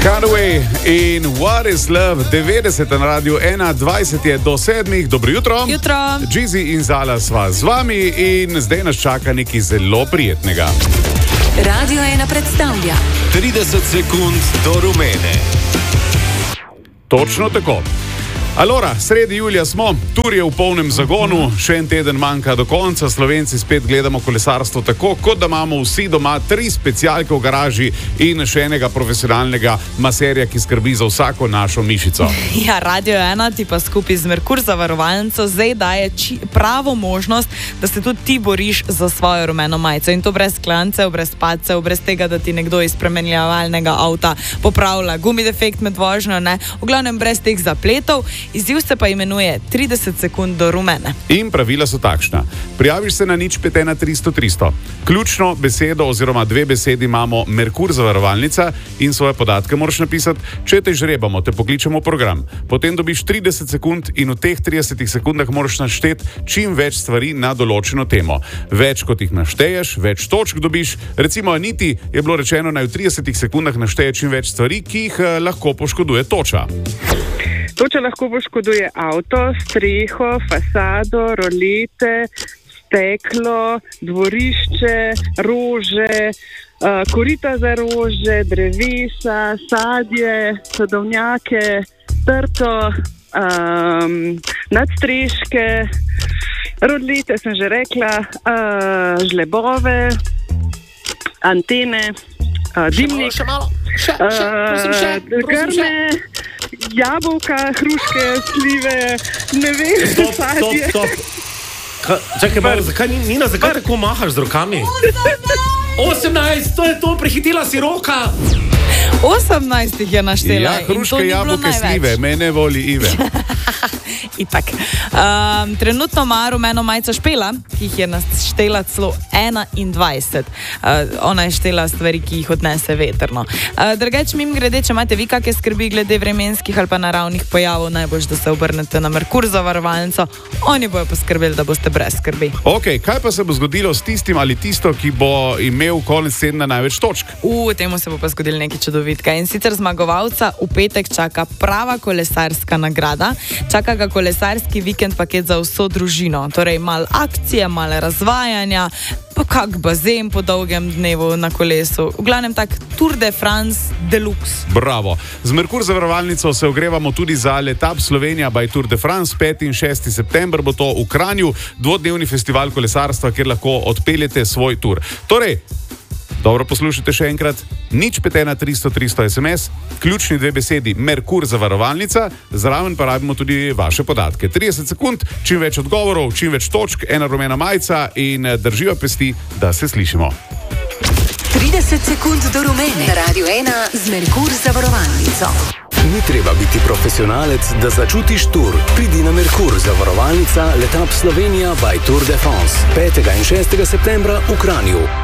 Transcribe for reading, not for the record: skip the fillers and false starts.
Cutaway in What is Love, 90 na radiju 1, 20 je do 7. Dobro jutro. Jutro. Džizi in Zala sva z vami in zdaj nas čaka nekaj zelo prijetnega. Radio 1 predstavlja 30 sekund do rumene. Točno tako. Alora, sredi julija smo, tur je v polnem zagonu, še en teden manjka do konca, Slovenci spet gledamo kolesarstvo tako, kot da imamo vsi doma 3 specialke v garaži in še enega profesionalnega maserja, ki skrbi za vsako našo mišico. Ja, Radio 1 ti pa skupaj z Merkur zavarovalnico zdaj daje pravo možnost, da se tudi ti boriš za svojo rumeno majico in to brez klancev, brez padcev, brez tega, da ti nekdo iz premenjevalnega avta popravlja gumi defekt med vožnjo, ne, v glavnem brez teh zapletov. Izziv se pa imenuje 30 sekund do rumene. In pravila so takšna. Prijaviš se na 051 300 300. Ključno besedo oziroma 2 besedi imamo Merkur zavarovalnica in svoje podatke moraš napisati. Če te žrebamo, te pokličemo v program. Potem dobiš 30 sekund in v teh 30 sekundah moraš našteti čim več stvari na določeno temo. Več kot jih našteješ, več točk dobiš. Recimo Aniti je bilo rečeno, naj v 30 sekundah našteje čim več stvari, ki jih lahko poškoduje toča. Toča lahko poškoduje avto, streho, fasado, rolete, steklo, dvorišče, rože, korita za rože, drevesa, sadje, sadovnjake, trto, nadstreške, rolete sem že rekla, žlebove, antene, dimnik, grme, jabolka, hruške, slive, ne vem, sadje. Čakaj, zakaj Nina, zakaj tako mahaš z rokami? 18, to je to, prehitela si roka. 18 jih je naštela. Ja, hruške, jabolke, slive, mene voli Ive. Itak. Trenutno ima rumeno majico Špela, ki jih je naštela celo 21. Ona je štela stvari, ki jih odnese vetrno. Drugače, mimogrede, če imate vi kakšne skrbi glede vremenskih ali pa naravnih pojavov, najbolj, da se obrnete na Merkur zavarovalnico. Oni bojo poskrbeli, da boste brez skrbi. Ok, kaj pa se bo zgodilo s tistim ali tisto, ki bo imel konec tedna največ točk? Temu se bo pa zgodilo nekaj čudovitka. In sicer zmagovalca v petek čaka prava kolesarska nagrada. Čaka ga kolesarski vikend paket za vso družino. Torej, malo akcije, malo razvajanja, pa kak bazen po dolgem dnevu na kolesu. V glavnem tak Tour de France Deluxe. Bravo. Z Merkur zavarovalnico se ogrevamo tudi za Letap Slovenija by Tour de France. 5. in 6. september bo to v Kranju, 2-dnevni festival kolesarstva, kjer lahko odpeljete svoj tur. Torej, dobro poslušajte še enkrat, 051 300 300 SMS, ključni 2 besedi Merkur zavarovalnica, zraven pa rabimo tudi vaše podatke. 30 sekund, čim več odgovorov, čim več točk, ena rumena majica in držijo pesti, da se slišimo. 30 sekund do rumene na Radio 1 z Merkur zavarovalnico. Ni treba biti profesionalec, da začutiš tur. Pridi na Merkur zavarovalnica Letap Slovenija by Tour de France 5. in 6. septembra v Kranju.